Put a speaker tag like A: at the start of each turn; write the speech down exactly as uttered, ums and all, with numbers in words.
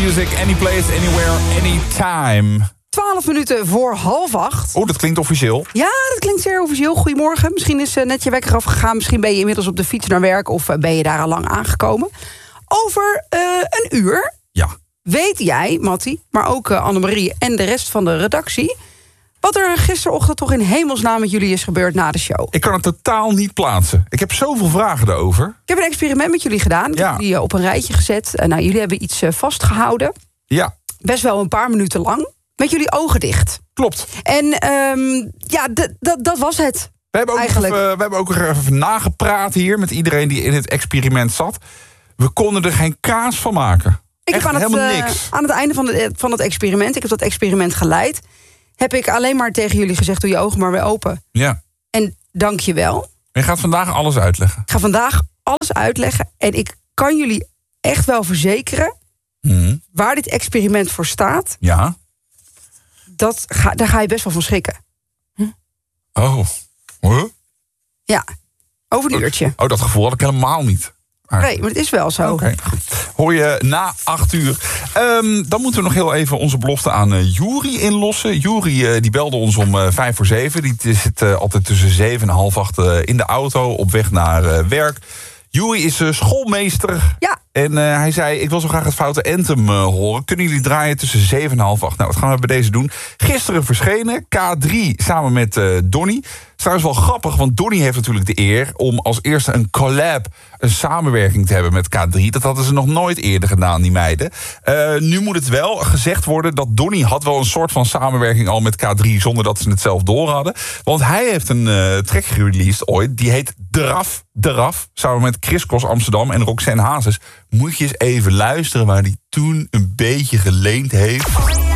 A: Music, anyplace, anywhere, anytime.
B: Twaalf minuten voor half acht.
A: Oh, dat klinkt officieel.
B: Ja, dat klinkt zeer officieel. Goedemorgen. Misschien is uh, net je wekker afgegaan. Misschien ben je inmiddels op de fiets naar werk. Of uh, ben je daar al lang aangekomen. Over uh, een uur
A: Ja.
B: weet jij, Mattie, maar ook uh, Annemarie en de rest van de redactie, wat er gisterochtend toch in hemelsnaam met jullie is gebeurd na de show.
A: Ik kan het totaal niet plaatsen. Ik heb zoveel vragen daarover.
B: Ik heb een experiment met jullie gedaan. Ik
A: Ja.
B: heb die uh, op een rijtje gezet. Uh, nou, jullie hebben iets uh, vastgehouden.
A: Ja,
B: Best wel een paar minuten lang. Met jullie ogen dicht.
A: klopt.
B: En um, ja, d- d- dat was het.
A: We hebben, ook nog
B: Eigenlijk.
A: even, we hebben ook nog even nagepraat hier met iedereen die in het experiment zat. We konden er geen kaas van maken.
B: Ik
A: Echt
B: heb aan het,
A: helemaal
B: uh,
A: niks.
B: aan het einde van, de, van het experiment, ik heb dat experiment geleid, heb ik alleen maar tegen jullie gezegd, doe je ogen maar weer open.
A: Ja.
B: En dank je wel.
A: Je gaat vandaag alles uitleggen.
B: Ik ga vandaag alles uitleggen. En ik kan jullie echt wel verzekeren,
A: Hm.
B: waar dit experiment voor staat,
A: Ja.
B: dat ga, daar ga je best wel van schrikken.
A: Oh. Huh?
B: Ja, over een uurtje.
A: Oh, dat gevoel had ik helemaal niet.
B: Nee, maar het is wel zo.
A: Oké, goed. Hoor je na acht uur. Um, dan moeten we nog heel even onze belofte aan uh, Juri inlossen. Juri uh, die belde ons om uh, vijf voor zeven. Die zit uh, altijd tussen zeven en half acht uh, in de auto op weg naar uh, werk. Juri is uh, schoolmeester.
B: Ja.
A: En uh, hij zei, ik wil zo graag het Foute Anthem uh, horen. Kunnen jullie draaien tussen zeven en half acht? Nou, dat gaan we bij deze doen. Gisteren verschenen K drie samen met uh, Donny. Het is trouwens wel grappig, want Donny heeft natuurlijk de eer om als eerste een collab, een samenwerking te hebben met K drie. Dat hadden ze nog nooit eerder gedaan, die meiden. Uh, nu moet het wel gezegd worden dat Donny had wel een soort van samenwerking al met K drie zonder dat ze het zelf door hadden. Want hij heeft een uh, track gereleased ooit, die heet Draf, Draf, samen met Chris Cross Amsterdam en Roxanne Hazes. Moet je eens even luisteren waar hij toen een beetje geleend heeft.